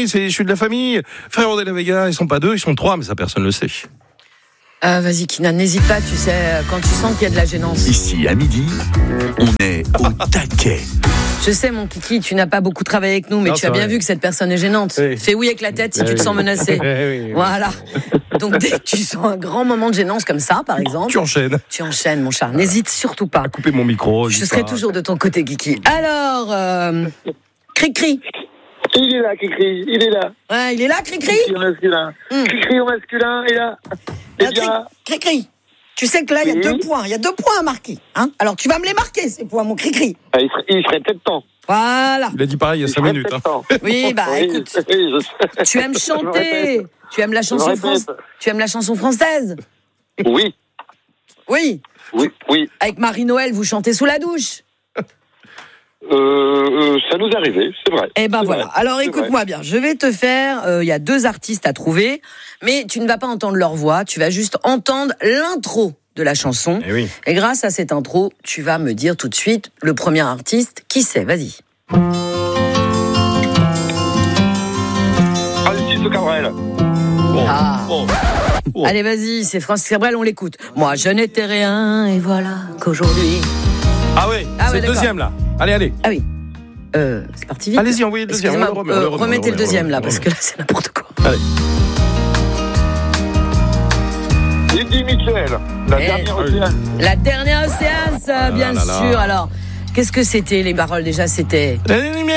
je suis de la famille. Frérot de la Vega, ils sont pas 2, ils sont 3, mais ça personne le sait. Vas-y, Kinan, n'hésite pas, tu sais, quand tu sens qu'il y a de la gênance. Ici, à midi, on est au taquet. Je sais, mon kiki, tu n'as pas beaucoup travaillé avec nous, mais Non, tu as bien vrai. vu que cette personne est gênante. Oui. Fais oui avec la tête si tu te sens menacé. Oui. Voilà. Donc, dès que tu sens un grand moment de gênance comme ça, par exemple, Tu enchaînes. tu enchaînes, mon chat. N'hésite surtout pas. Couper mon micro. Je serai toujours de ton côté, Kiki. Alors, Cri-Cri. Il est là, Cricri, il est là. Ouais, il est là, Cri-Cri. Cricri au masculin. Cricri au masculin, il est là. Eh bien, Cri-Cri. Tu sais que là, il y a Oui. 2 points. Il y a 2 points à marquer. Hein, alors, tu vas me les marquer, ces points, mon Cri-Cri. il serait peut-être temps. Voilà. Il a dit pareil il y a 5 minutes. Hein. Oui, bah écoute, tu aimes chanter. Tu aimes la chanson Tu aimes la chanson française. Oui, Oui. oui. Avec Marie-Noël, vous chantez sous la douche. Ça nous est arrivé, c'est vrai. Eh ben C'est voilà. vrai. Alors C'est écoute-moi bien. Je vais te faire. Il y a 2 artistes à trouver, mais tu ne vas pas entendre leur voix. Tu vas juste entendre l'intro de la chanson. Eh oui. Et grâce à cette intro, tu vas me dire tout de suite le premier artiste. Qui c'est ? Vas-y. Francis Cabrel. Ah. Oh. Allez, vas-y. C'est Francis Cabrel. On l'écoute. Moi, je n'étais rien et voilà qu'aujourd'hui. Ah ouais, Ah c'est ouais, le deuxième là. Allez. Ah oui. C'est parti vite. Allez-y, envoyez le deuxième. Excusez-moi, On le remet, remettez le deuxième on là, le parce que là, c'est n'importe quoi. Allez. Eddie Mitchell, la Eh. dernière océan. La dernière séance, bien là là. sûr. Alors, qu'est-ce que c'était les paroles déjà ? C'était Les lumières